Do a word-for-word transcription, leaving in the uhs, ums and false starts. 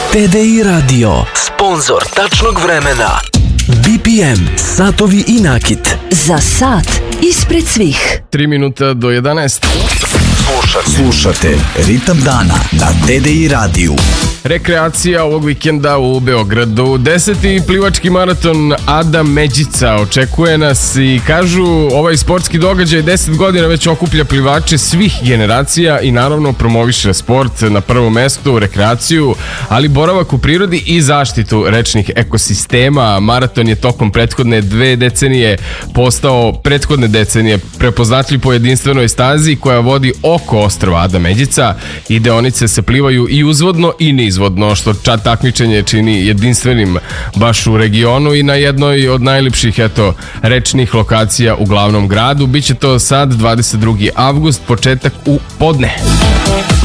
T D I Radio, sponzor tačnog vremena. B P M, satovi i nakit. Za sat ispred svih. tri minuta do jedanaest. Slušate, Slušate Ritam dana na T D I radiju. Rekreacija ovog vikenda u Beogradu. Deseti plivački maraton Ada Međica očekuje nas i kažu ovaj sportski događaj deset godina već okuplja plivače svih generacija i naravno promoviše sport na prvom mestu, rekreaciju, ali boravak u prirodi i zaštitu rečnih ekosistema. Maraton je tokom prethodne dve decenije postao prethodne decenije prepoznatljiv po jedinstvenoj stazi koja vodi oko ostrva Ada Međica i deonice se plivaju i uzvodno i nizvodno, što čak takmičenje čini jedinstvenim baš u regionu i na jednoj od najljepših eto rečnih lokacija u glavnom gradu. Biće to sad dvadeset drugi avgust, početak u podne.